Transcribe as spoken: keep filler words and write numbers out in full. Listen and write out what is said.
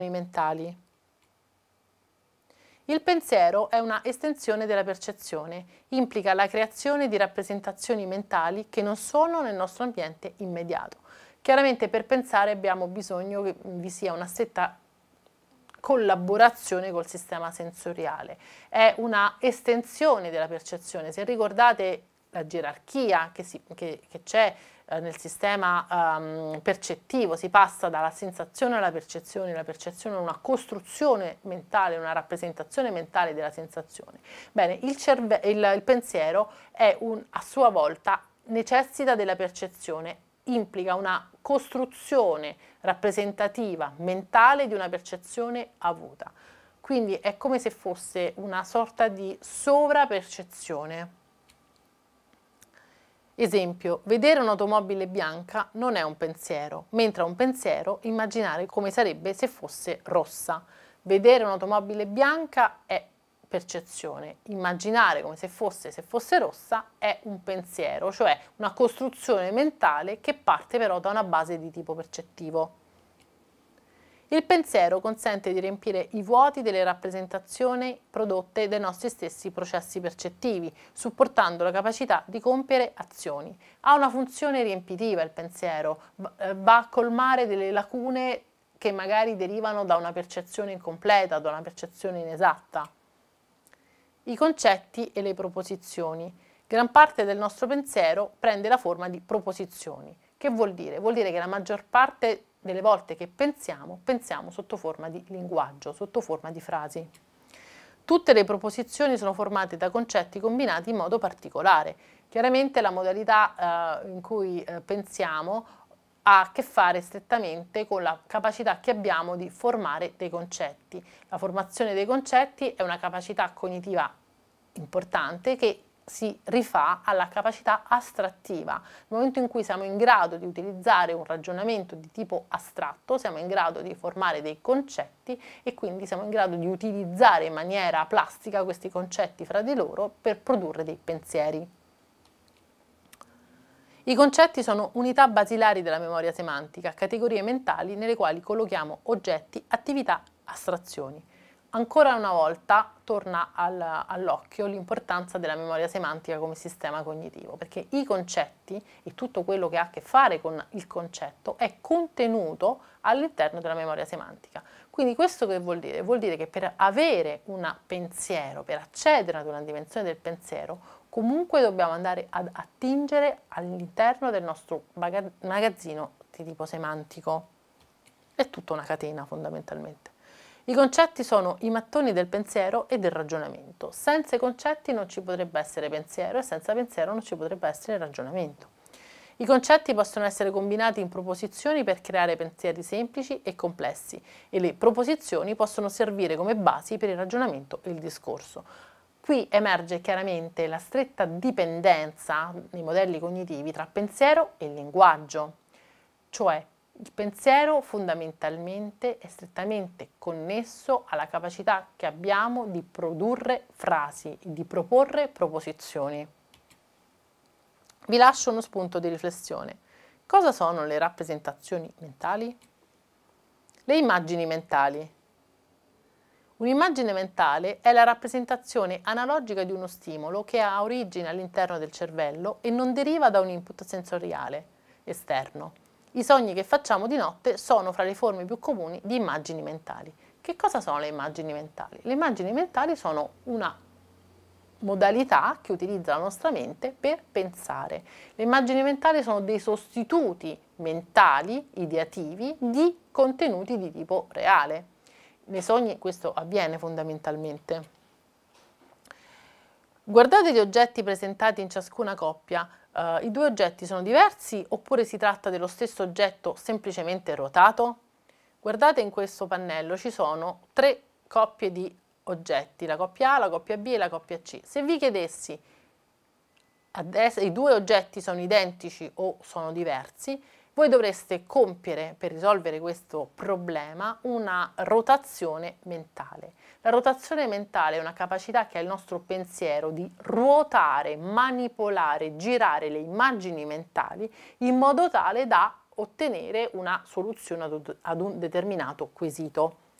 mentali. Il pensiero è una estensione della percezione, implica la creazione di rappresentazioni mentali che non sono nel nostro ambiente immediato. Chiaramente per pensare abbiamo bisogno che vi sia una stretta collaborazione col sistema sensoriale, è una estensione della percezione. Se ricordate la gerarchia che, si, che, che c'è eh, nel sistema um, percettivo, si passa dalla sensazione alla percezione, la percezione è una costruzione mentale, una rappresentazione mentale della sensazione. Bene, il, cerve- il, il pensiero è un, a sua volta necessita della percezione, implica una costruzione rappresentativa mentale di una percezione avuta. Quindi è come se fosse una sorta di sovrapercezione. Esempio, vedere un'automobile bianca non è un pensiero, mentre è un pensiero immaginare come sarebbe se fosse rossa. Vedere un'automobile bianca è percezione, immaginare come se fosse, se fosse rossa è un pensiero, cioè una costruzione mentale che parte però da una base di tipo percettivo. Il pensiero consente di riempire i vuoti delle rappresentazioni prodotte dai nostri stessi processi percettivi, supportando la capacità di compiere azioni. Ha una funzione riempitiva il pensiero, va a colmare delle lacune che magari derivano da una percezione incompleta, da una percezione inesatta. I concetti e le proposizioni. Gran parte del nostro pensiero prende la forma di proposizioni. Che vuol dire? Vuol dire che la maggior parte delle volte che pensiamo, pensiamo sotto forma di linguaggio, sotto forma di frasi. Tutte le proposizioni sono formate da concetti combinati in modo particolare. Chiaramente la modalità eh, in cui eh, pensiamo ha a che fare strettamente con la capacità che abbiamo di formare dei concetti. La formazione dei concetti è una capacità cognitiva importante che si rifà alla capacità astrattiva. Nel momento in cui siamo in grado di utilizzare un ragionamento di tipo astratto, siamo in grado di formare dei concetti e quindi siamo in grado di utilizzare in maniera plastica questi concetti fra di loro per produrre dei pensieri. I concetti sono unità basilari della memoria semantica, categorie mentali nelle quali collochiamo oggetti, attività, astrazioni. Ancora una volta torna al, all'occhio l'importanza della memoria semantica come sistema cognitivo, perché i concetti e tutto quello che ha a che fare con il concetto è contenuto all'interno della memoria semantica. Quindi questo che vuol dire? Vuol dire che per avere un pensiero, per accedere ad una dimensione del pensiero, comunque dobbiamo andare ad attingere all'interno del nostro magazzino di tipo semantico. È tutta una catena fondamentalmente. I concetti sono i mattoni del pensiero e del ragionamento. Senza i concetti non ci potrebbe essere pensiero e senza pensiero non ci potrebbe essere ragionamento. I concetti possono essere combinati in proposizioni per creare pensieri semplici e complessi e le proposizioni possono servire come basi per il ragionamento e il discorso. Qui emerge chiaramente la stretta dipendenza nei modelli cognitivi tra pensiero e linguaggio, cioè il pensiero fondamentalmente è strettamente connesso alla capacità che abbiamo di produrre frasi, di proporre proposizioni. Vi lascio uno spunto di riflessione. Cosa sono le rappresentazioni mentali? Le immagini mentali. Un'immagine mentale è la rappresentazione analogica di uno stimolo che ha origine all'interno del cervello e non deriva da un input sensoriale esterno. I sogni che facciamo di notte sono fra le forme più comuni di immagini mentali. Che cosa sono le immagini mentali? Le immagini mentali sono una modalità che utilizza la nostra mente per pensare. Le immagini mentali sono dei sostituti mentali, ideativi, di contenuti di tipo reale. Nei sogni questo avviene fondamentalmente. Guardate gli oggetti presentati in ciascuna coppia. Uh, I due oggetti sono diversi oppure si tratta dello stesso oggetto semplicemente ruotato? Guardate in questo pannello ci sono tre coppie di oggetti, la coppia A, la coppia B e la coppia C. Se vi chiedessi adesso i due oggetti sono identici o sono diversi, voi dovreste compiere per risolvere questo problema una rotazione mentale. La rotazione mentale è una capacità che ha il nostro pensiero di ruotare, manipolare, girare le immagini mentali in modo tale da ottenere una soluzione ad un determinato quesito.